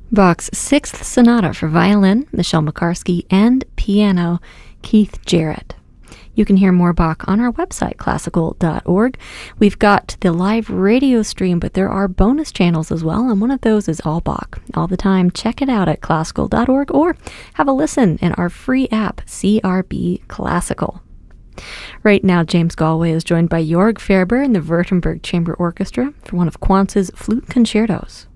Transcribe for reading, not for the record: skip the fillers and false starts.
Bach's Sixth Sonata for violin, Michelle Makarsky, and piano, Keith Jarrett. You can hear more Bach on our website, classical.org. We've got the live radio stream, but there are bonus channels as well, and one of those is all Bach. All the time, check it out at classical.org or have a listen in our free app, CRB Classical. Right now, James Galway is joined by Jorg Ferber and the Württemberg Chamber Orchestra for one of Quantz's flute concertos.